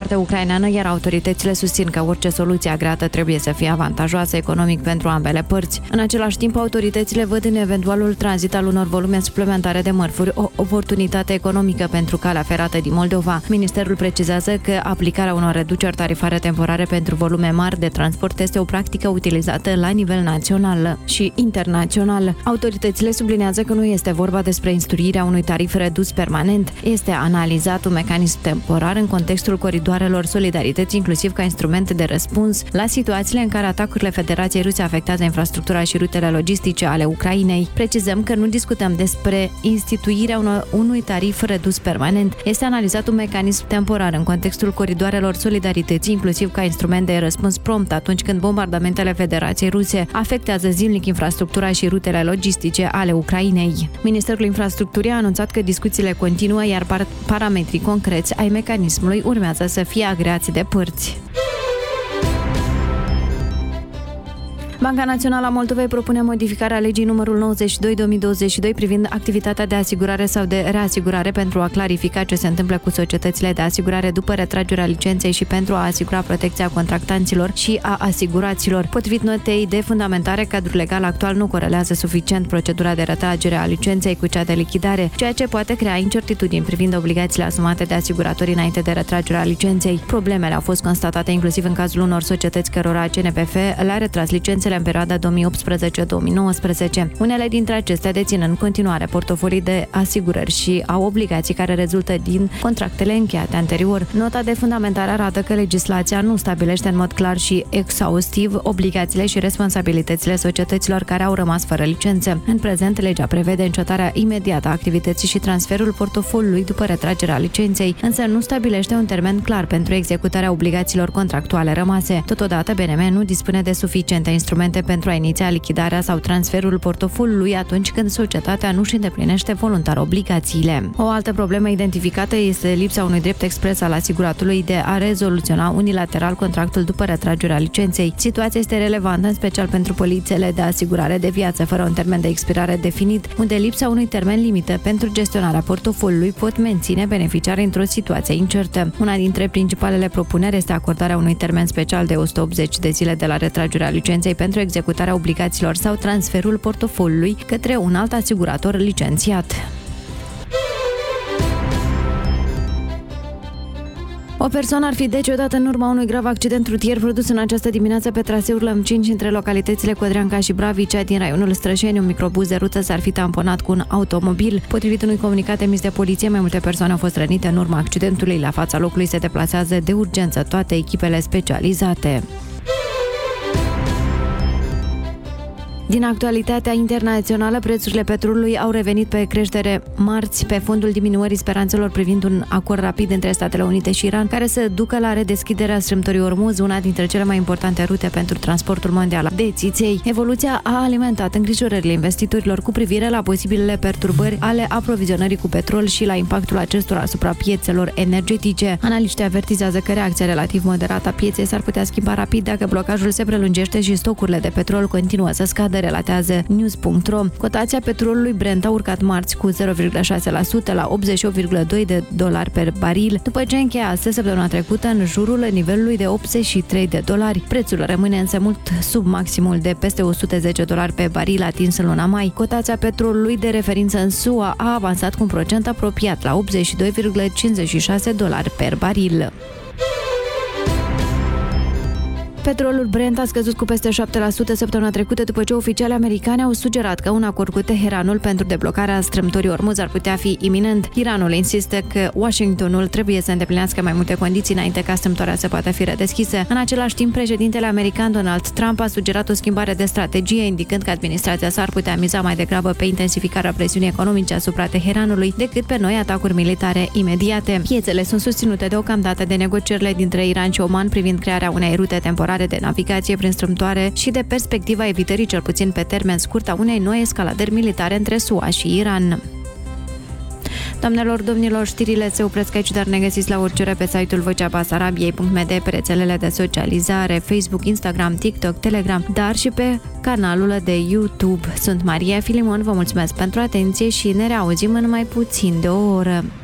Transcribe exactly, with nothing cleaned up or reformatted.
partea ucraineană, iar autoritățile susțin că orice soluție agreată trebuie să fie avantajoasă economic pentru ambele părți. În același timp, autoritățile văd în eventualul tranzit al unor volume suplimentare de mărfuri o oportunitate economică pentru calea ferată din Moldova. Ministerul precizează că aplicarea unor reduceri tarifare temporare pentru volume mari de transport este o practică utilizată la nivel național și internațional. Autoritățile subliniază că nu este vorba despre instituirea unui tarif redus permanent. Este analizat un mecanism temporar în contextul coridoarelor solidarității, inclusiv ca instrument de răspuns la situațiile în care atacurile Federației Ruse afectează infrastructura și rutele logistice ale Ucrainei. Precizăm că nu discutăm despre instituirea unui tarif redus permanent. Este analizat un mecanism temporar în contextul coridoarelor solidarității, inclusiv ca instrument de răspuns prompt atunci când bombardamentele Federației Ruse afectează zilnic infrastructura și rutele logistice ale Ucrainei. Ministerul Infrastructurii a anunțat că discuțiile continuă, iar par- parametrii concreți ai mecanismului urmează să fie agreați de părți. Banca Națională a Moldovei propune modificarea legii numărul nouăzeci și doi două mii douăzeci și doi privind activitatea de asigurare sau de reasigurare pentru a clarifica ce se întâmplă cu societățile de asigurare după retragerea licenței și pentru a asigura protecția contractanților și a asiguraților. Potrivit notei de fundamentare, cadrul legal actual nu corelează suficient procedura de retragere a licenței cu cea de lichidare, ceea ce poate crea incertitudini privind obligațiile asumate de asiguratorii înainte de retragerea licenței. Problemele au fost constatate inclusiv în cazul unor societăți cărora C N P F le-a retras licențele în perioada două mii optsprezece două mii nouăsprezece. Unele dintre acestea dețin în continuare portofolii de asigurări și au obligații care rezultă din contractele încheiate anterior. Nota de fundamentare arată că legislația nu stabilește în mod clar și exhaustiv obligațiile și responsabilitățile societăților care au rămas fără licențe. În prezent, legea prevede încetarea imediată a activității și transferul portofoliului după retragerea licenței, însă nu stabilește un termen clar pentru executarea obligațiilor contractuale rămase. Totodată, B N M nu dispune de suficiente instrumente pentru a iniția lichidarea sau transferul portofoliului atunci când societatea nu își îndeplinește voluntar obligațiile. O altă problemă identificată este lipsa unui drept expres al asiguratorului de a rezoluționa unilateral contractul după retragerea licenței. Situația este relevantă în special pentru polițele de asigurare de viață fără un termen de expirare definit, unde lipsa unui termen limită pentru gestionarea portofoliului pot menține beneficiarii într-o situație incertă. Una dintre principalele propuneri este acordarea unui termen special de o sută optzeci de zile de la retragerea licenței pentru executarea obligațiilor sau transferul portofoliului către un alt asigurator licențiat. O persoană ar fi decedat în urma unui grav accident rutier produs în această dimineață pe traseul M cinci între localitățile Codreanca și Bravicea din raionul Strășeni. Un microbuz de ruță s-ar fi tamponat cu un automobil. Potrivit unui comunicat emis de poliție, mai multe persoane au fost rănite în urma accidentului. La fața locului se deplasează de urgență toate echipele specializate. Din actualitatea internațională, prețurile petrolului au revenit pe creștere marți pe fondul diminuării speranțelor privind un acord rapid între Statele Unite și Iran, care să ducă la redeschiderea strâmtorii Ormuz, una dintre cele mai importante rute pentru transportul mondial de țiței. Evoluția a alimentat îngrijorările investitorilor cu privire la posibilele perturbări ale aprovizionării cu petrol și la impactul acestora asupra piețelor energetice. Analiștii avertizează că reacția relativ moderată a pieței s-ar putea schimba rapid dacă blocajul se prelungește și stocurile de petrol continuă să scadă, relatează news punct ro. Cotația petrolului Brent a urcat marți cu zero virgulă șase la sută la optzeci și opt virgulă doi de dolari per baril, după ce încheiase săptămâna trecută în jurul nivelului de optzeci și trei de dolari. Prețul rămâne însă mult sub maximul de peste o sută zece dolari pe baril atins în luna mai. Cotația petrolului de referință în S U A a avansat cu un procent apropiat la optzeci și doi virgulă cincizeci și șase dolari per baril. Petrolul Brent a scăzut cu peste șapte la sută săptămâna trecută după ce oficialii americani au sugerat că un acord cu Teheranul pentru deblocarea strâmtorii Ormuz ar putea fi iminent. Iranul insistă că Washingtonul trebuie să îndeplinească mai multe condiții înainte ca strâmtoarea să poată fi redeschisă. În același timp, președintele american Donald Trump a sugerat o schimbare de strategie, indicând că administrația sa ar putea miza mai degrabă pe intensificarea presiunii economice asupra Teheranului decât pe noi atacuri militare imediate. Piețele sunt susținute deocamdată de negocierile dintre Iran și Oman privind crearea unei rute temporare de navigație prin strâmtoare și de perspectiva evitării cel puțin pe termen scurt a unei noi escaladări militare între S U A și Iran. Doamnelor, domnilor, știrile se opresc aici, dar ne găsiți la orice ore pe site-ul vocea basarabiei punct m d, pe rețelele de socializare, Facebook, Instagram, TikTok, Telegram, dar și pe canalul de YouTube. Sunt Maria Filimon, vă mulțumesc pentru atenție și ne reauzim în mai puțin de o oră.